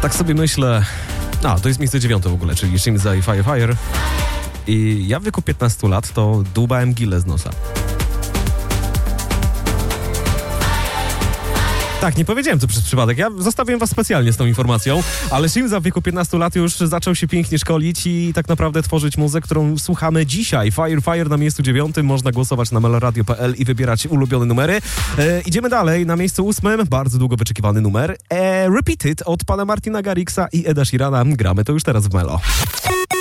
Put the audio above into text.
Tak sobie myślę... to jest miejsce 9 w ogóle, czyli Shimza i Fire. I ja w wieku 15 lat to dłubałem gilę z nosa. Tak, nie powiedziałem to przez przypadek. Ja zostawiłem was specjalnie z tą informacją, ale Shimza w wieku 15 lat już zaczął się pięknie szkolić i tak naprawdę tworzyć muzykę, którą słuchamy dzisiaj. Fire na miejscu 9. Można głosować na meloradio.pl i wybierać ulubione numery. Idziemy dalej. Na miejscu 8. Bardzo długo wyczekiwany numer. Repeat It od pana Martina Garrixa i Eda Sheerana. Gramy to już teraz w Melo.